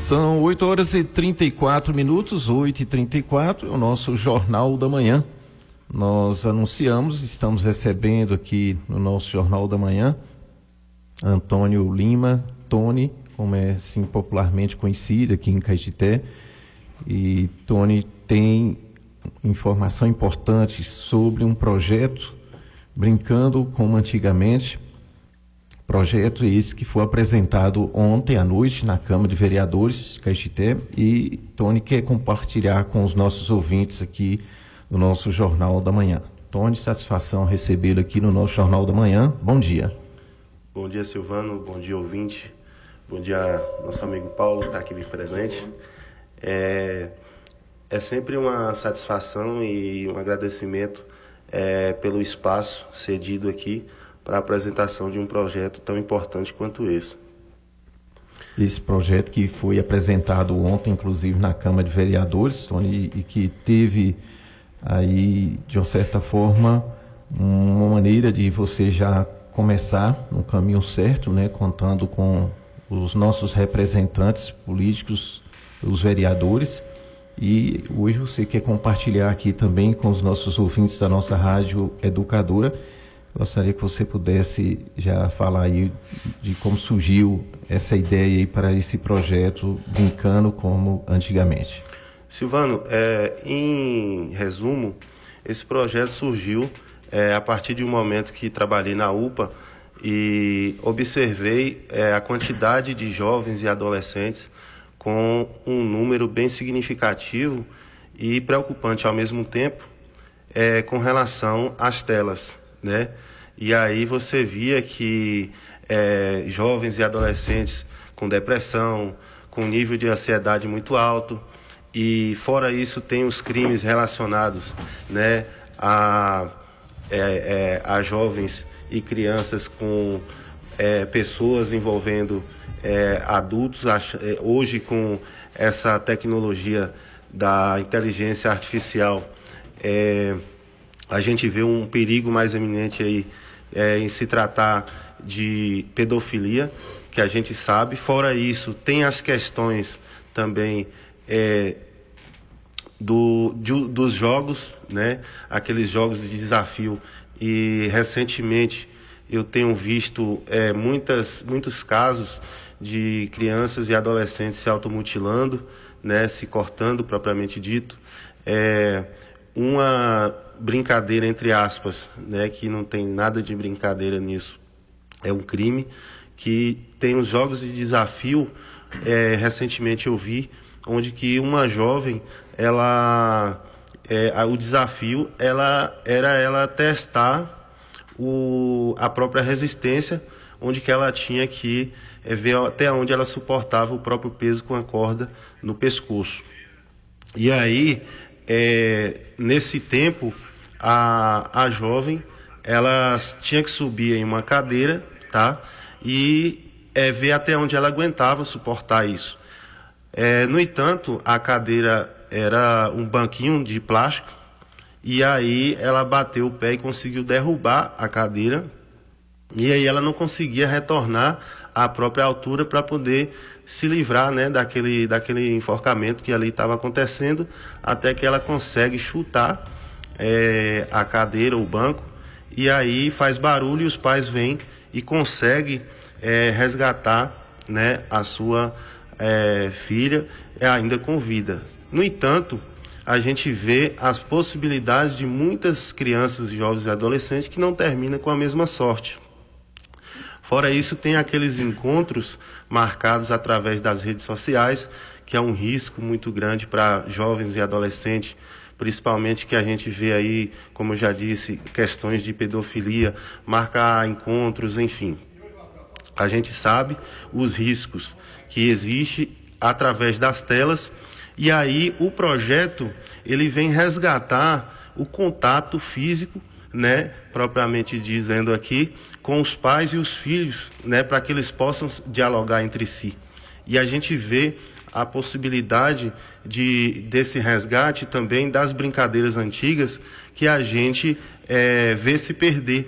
São 8h34, 8h34, é o nosso Jornal da Manhã. Nós anunciamos, estamos recebendo aqui no nosso Jornal da Manhã, Antônio Lima, Tony, como é assim popularmente conhecido aqui em Caetité. E Tony tem informação importante sobre um projeto Brincando como Antigamente. Projeto esse que foi apresentado ontem à noite na Câmara de Vereadores de Caetité, e Tony quer compartilhar com os nossos ouvintes aqui no nosso Jornal da Manhã. Tony, satisfação recebê-lo aqui no nosso Jornal da Manhã. Bom dia. Bom dia, Silvano. Bom dia, ouvinte. Bom dia, nosso amigo Paulo, que está aqui presente. É sempre uma satisfação e um agradecimento pelo espaço cedido aqui para a apresentação de um projeto tão importante quanto esse. Esse projeto que foi apresentado ontem, inclusive, na Câmara de Vereadores, Tony, e que teve aí, de uma certa forma, uma maneira de você já começar no caminho certo, né, contando com os nossos representantes políticos, os vereadores. E hoje você quer compartilhar aqui também com os nossos ouvintes da nossa Rádio Educadora. Gostaria que você pudesse já falar aí de como surgiu essa ideia aí para esse projeto Brincando como Antigamente. Silvano, em resumo, esse projeto surgiu a partir de um momento que trabalhei na UPA e observei a quantidade de jovens e adolescentes com um número bem significativo e preocupante ao mesmo tempo com relação às telas, né? E aí você via que jovens e adolescentes com depressão, com nível de ansiedade muito alto, e fora isso tem os crimes relacionados, né, a jovens e crianças com pessoas envolvendo adultos. Hoje, com essa tecnologia da inteligência artificial, a gente vê um perigo mais eminente aí em se tratar de pedofilia, que a gente sabe. Fora isso, tem as questões também dos jogos, né? Aqueles jogos de desafio. E recentemente eu tenho visto muitos casos de crianças e adolescentes se automutilando, né? Se cortando, propriamente dito. Uma brincadeira, entre aspas, né, que não tem nada de brincadeira nisso, é um crime, que tem os jogos de desafio. Recentemente eu vi onde que uma jovem, o desafio era ela testar a própria resistência, onde que ela tinha que ver até onde ela suportava o próprio peso com a corda no pescoço. E aí, nesse tempo, a jovem, ela tinha que subir em uma cadeira, tá? E ver até onde ela aguentava suportar isso. No entanto, a cadeira era um banquinho de plástico, e aí ela bateu o pé e conseguiu derrubar a cadeira, e aí ela não conseguia retornar à própria altura para poder se livrar, né, daquele enforcamento que ali estava acontecendo, até que ela consegue chutar a cadeira, o banco, e aí faz barulho, e os pais vêm e conseguem resgatar, né, a sua filha ainda com vida. No entanto, a gente vê as possibilidades de muitas crianças, jovens e adolescentes que não terminam com a mesma sorte. Fora isso, tem aqueles encontros marcados através das redes sociais, que é um risco muito grande para jovens e adolescentes, principalmente que a gente vê aí, como eu já disse, questões de pedofilia, marcar encontros, enfim. A gente sabe os riscos que existem através das telas, e aí o projeto ele vem resgatar o contato físico, né, propriamente dizendo aqui, com os pais e os filhos, né, para que eles possam dialogar entre si. E a gente vê a possibilidade desse resgate também das brincadeiras antigas que a gente vê se perder.